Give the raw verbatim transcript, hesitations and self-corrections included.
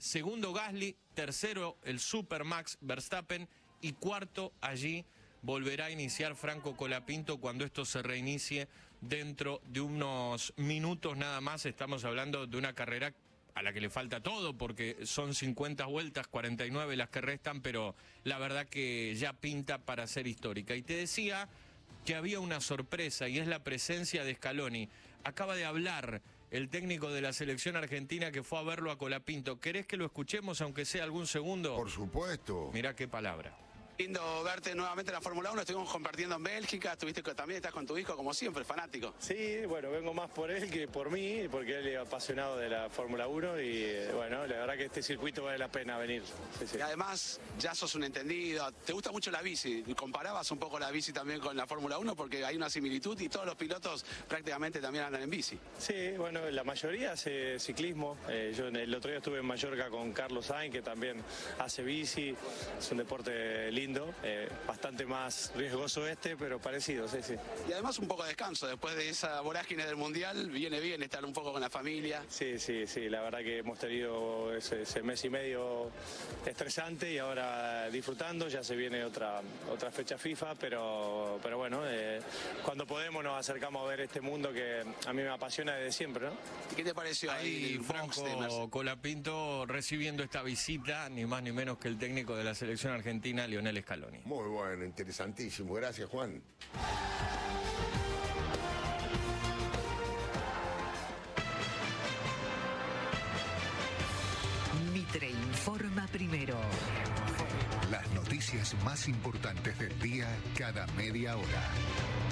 segundo Gasly, tercero el Super Max Verstappen y cuarto allí volverá a iniciar Franco Colapinto cuando esto se reinicie dentro de unos minutos nada más. Estamos hablando de una carrera a la que le falta todo porque son cincuenta vueltas, cuarenta y nueve las que restan, pero la verdad que ya pinta para ser histórica. Y te decía que había una sorpresa y es la presencia de Scaloni. Acaba de hablar el técnico de la selección argentina que fue a verlo a Colapinto. ¿Querés que lo escuchemos aunque sea algún segundo? Por supuesto. Mirá qué palabra. Lindo verte nuevamente en la Fórmula uno, estuvimos compartiendo en Bélgica, estuviste también, estás con tu hijo como siempre, fanático. Sí, bueno, vengo más por él que por mí, porque él es apasionado de la Fórmula uno y bueno, la verdad que este circuito vale la pena venir. Sí, sí. Y además ya sos un entendido, te gusta mucho la bici, comparabas un poco la bici también con la Fórmula uno porque hay una similitud y todos los pilotos prácticamente también andan en bici. Sí, bueno, la mayoría hace ciclismo, eh, yo el otro día estuve en Mallorca con Carlos Sainz que también hace bici, es un deporte lindo. Eh, bastante más riesgoso este, pero parecido, sí, sí. Y además un poco de descanso, después de esa vorágine del Mundial, viene bien estar un poco con la familia. Sí, sí, sí, la verdad que hemos tenido ese, ese mes y medio estresante y ahora disfrutando, ya se viene otra, otra fecha FIFA, pero, pero bueno, eh, cuando podemos nos acercamos a ver este mundo que a mí me apasiona desde siempre, ¿no? ¿Y qué te pareció ahí, ahí el Franco Colapinto recibiendo esta visita, ni más ni menos que el técnico de la selección argentina, Lionel Scaloni? Muy bueno, interesantísimo. Gracias, Juan. Mitre informa primero. Las noticias más importantes del día cada media hora.